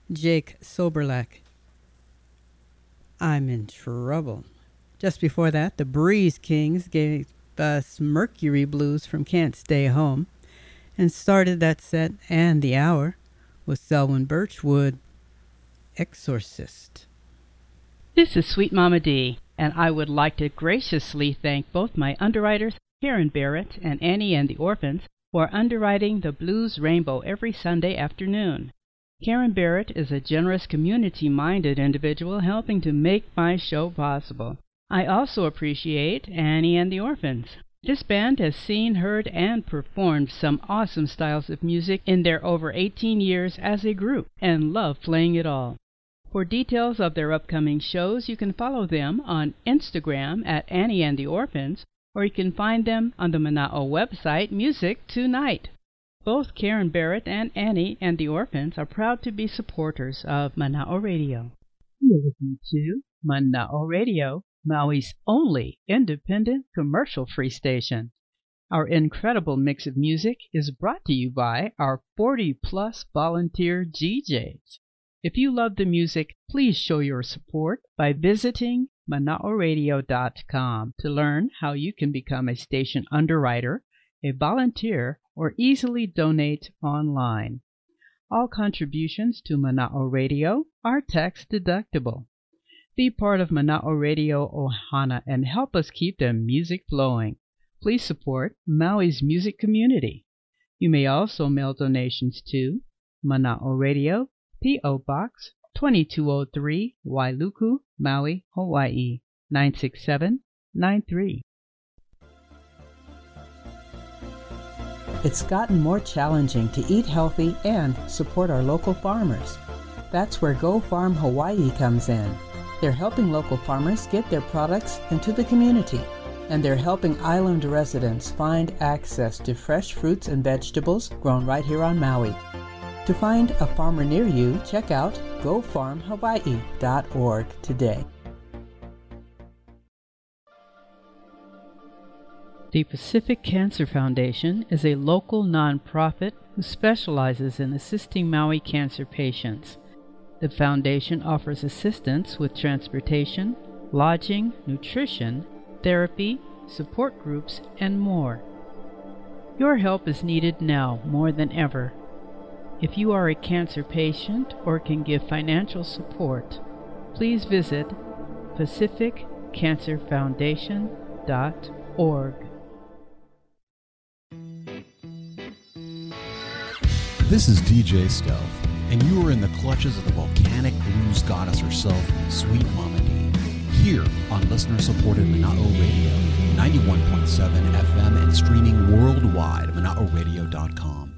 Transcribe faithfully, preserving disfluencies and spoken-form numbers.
Jake Soberlak, I'm in Trouble. Just before that, the Breeze Kings gave us Mercury Blues from Can't Stay Home, and started that set and the hour with Selwyn Birchwood, Exorcist. This is Sweet Mama D, and I would like to graciously thank both my underwriters, Karen Barrett and Annie and the Orphans, for underwriting the Blues Rainbow every Sunday afternoon. Karen Barrett is a generous, community-minded individual helping to make my show possible. I also appreciate Annie and the Orphans. This band has seen, heard, and performed some awesome styles of music in their over eighteen years as a group, and love playing it all. For details of their upcoming shows, you can follow them on Instagram at Annie and the Orphans, or you can find them on the Mana'o website, Music Tonight. Both Karen Barrett and Annie and the Orphans are proud to be supporters of Mana'o Radio. You're listening to Mana'o Radio, Maui's only independent commercial-free station. Our incredible mix of music is brought to you by our forty-plus volunteer G Js. If you love the music, please show your support by visiting mana'o radio dot com to learn how you can become a station underwriter, a volunteer, or easily donate online. All contributions to Mana'o Radio are tax-deductible. Be part of Mana'o Radio Ohana and help us keep the music flowing. Please support Maui's music community. You may also mail donations to Mana'o Radio, P O. Box twenty-two oh three, Wailuku, Maui, Hawaii, nine six seven nine three. It's gotten more challenging to eat healthy and support our local farmers. That's where Go Farm Hawaii comes in. They're helping local farmers get their products into the community, and they're helping island residents find access to fresh fruits and vegetables grown right here on Maui. To find a farmer near you, check out go farm hawaii dot org today. The Pacific Cancer Foundation is a local nonprofit who specializes in assisting Maui cancer patients. The foundation offers assistance with transportation, lodging, nutrition, therapy, support groups, and more. Your help is needed now more than ever. If you are a cancer patient or can give financial support, please visit pacific cancer foundation dot org. This is D J Stealth, and you are in the clutches of the volcanic blues goddess herself, Sweet Mama D, here on listener-supported Mana'o Radio, ninety-one point seven F M, and streaming worldwide at mana'o radio dot com.